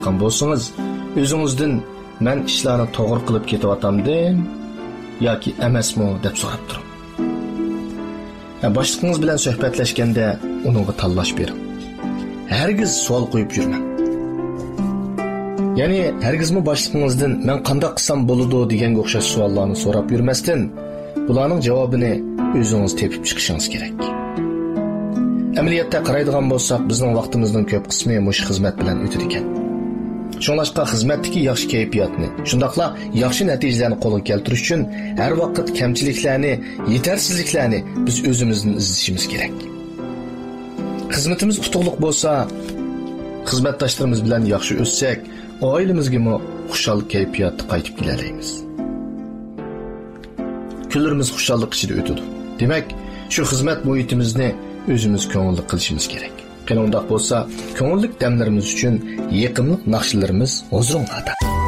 qan bo'lsangiz, o'zingizdan men ishlarni to'g'ri qilib ketayotamdim yoki emasmi deb so'rab turing. Boshliqingiz bilan suhbatlashganda uningga tanlash bering. Hargiz savol qo'yib yurmang. Ya'ni hargizmi boshliqingizdan men qanday qilsam bo'ladi deganga o'xshash savollarni so'rab yurmasdan, bularning javobini o'zingiz tepib chiqishingiz kerak. Amaliyotda qaraydigan bo'lsak, bizning vaqtimizning ko'p qismi mush xizmat bilan o'tadi ekan. Shunlashqa xizmatdagi yaxshi kayfiyatni, shundaqla yaxshi natijalarni qo'lga keltirish uchun har vaqt kamchiliklarni, yetarsizliklarni biz o'zimizdan izlashimiz kerak. Xizmatimiz utuqliq bo'lsa, xizmatdoshlarimiz bilan yaxshi o'ssak, oilamizga xushal kayfiyatni qaytib kelaymiz. Kunlarimiz xushallik ichida o'tadi. Demak, shu xizmat muhitimizni o'zimiz ko'ngilli qilishimiz kerak. Qanday bo'lsa, ko'ngillik damlarimiz uchun yaqinlik naqshlarimiz huzurungizda.